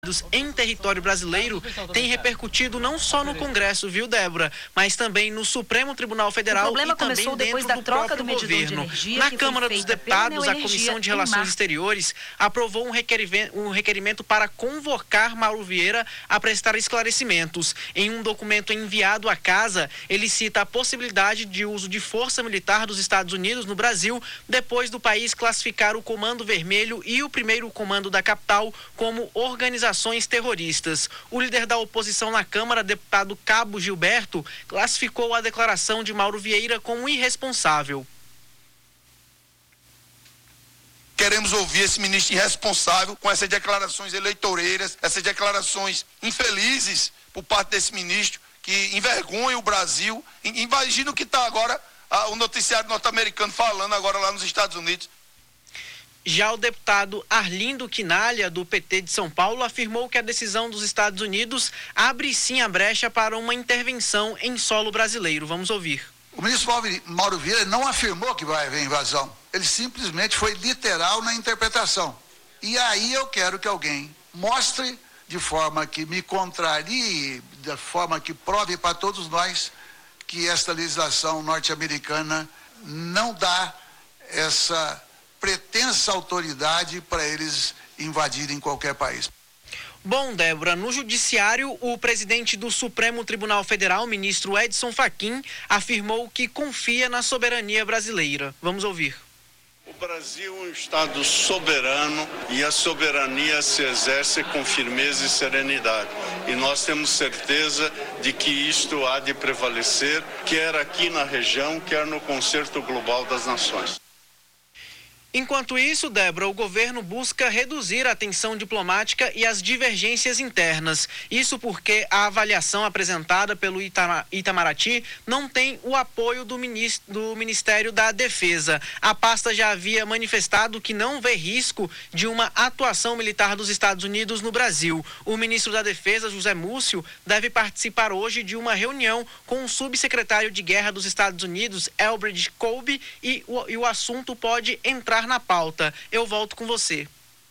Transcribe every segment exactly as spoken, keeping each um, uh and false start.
em território brasileiro tem repercutido não só no Congresso, viu, Débora, mas também no Supremo Tribunal Federal e também dentro do próprio governo. Na Câmara dos Deputados, a Comissão de Relações Exteriores aprovou um requerimento, um requerimento para convocar Mauro Vieira a prestar esclarecimentos. Em um documento enviado à Casa, ele cita a possibilidade de uso de força militar dos Estados Unidos no Brasil, depois do país classificar o Comando Vermelho e o primeiro comando da capital como organizações terroristas. O líder da oposição na Câmara, deputado Cabo Gilberto, classificou a declaração de Mauro Vieira como irresponsável. Queremos ouvir esse ministro irresponsável com essas declarações eleitoreiras, essas declarações infelizes por parte desse ministro que envergonha o Brasil. Imagina o que está agora ah, o noticiário norte-americano falando agora lá nos Estados Unidos. Já o deputado Arlindo Quinalha, do P T de São Paulo, afirmou que a decisão dos Estados Unidos abre sim a brecha para uma intervenção em solo brasileiro. Vamos ouvir. O ministro Mauro Vieira não afirmou que vai haver invasão. Ele simplesmente foi literal na interpretação. E aí eu quero que alguém mostre de forma que me contrarie, de forma que prove para todos nós que esta legislação norte-americana não dá essa pretensa autoridade para eles invadirem qualquer país. Bom, Débora, no judiciário, o presidente do Supremo Tribunal Federal, ministro Edson Fachin, afirmou que confia na soberania brasileira. Vamos ouvir. O Brasil é um Estado soberano e a soberania se exerce com firmeza e serenidade. E nós temos certeza de que isto há de prevalecer, quer aqui na região, quer no Concerto Global das Nações. Enquanto isso, Débora, o governo busca reduzir a tensão diplomática e as divergências internas. Isso porque a avaliação apresentada pelo Itamaraty não tem o apoio do, ministro, do Ministério da Defesa. A pasta já havia manifestado que não vê risco de uma atuação militar dos Estados Unidos no Brasil. O ministro da Defesa, José Múcio, deve participar hoje de uma reunião com o subsecretário de Guerra dos Estados Unidos, Elbridge Colby, e o, e o assunto pode entrar na pauta. Eu volto com você.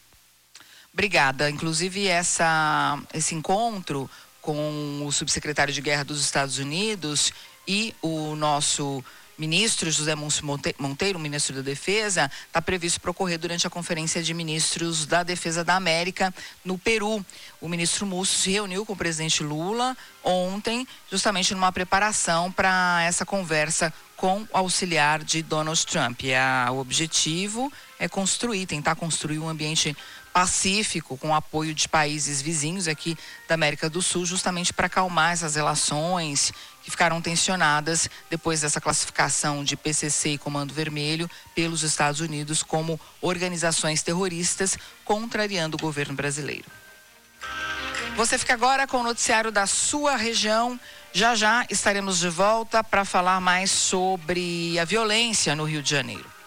Obrigada. Inclusive, essa, esse encontro com o subsecretário de Guerra dos Estados Unidos e o nosso ministro José Múcio Monteiro, ministro da Defesa, está previsto para ocorrer durante a Conferência de Ministros da Defesa da América no Peru. O ministro Múcio se reuniu com o presidente Lula ontem, justamente numa preparação para essa conversa com o auxiliar de Donald Trump. E a, o objetivo é construir, tentar construir um ambiente pacífico com o apoio de países vizinhos aqui da América do Sul, justamente para acalmar essas relações que ficaram tensionadas depois dessa classificação de P C C e Comando Vermelho pelos Estados Unidos como organizações terroristas, contrariando o governo brasileiro. Você fica agora com o noticiário da sua região. Já já estaremos de volta para falar mais sobre a violência no Rio de Janeiro.